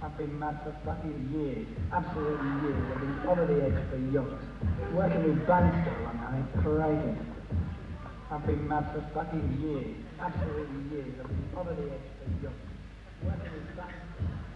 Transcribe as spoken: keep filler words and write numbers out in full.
I've been mad for fucking years, absolutely years. I've been over the edge for yokes. Working with Banster one night, crazy. I've been mad for fucking years, absolutely years. I've been over the edge for yokes. Working with Banster.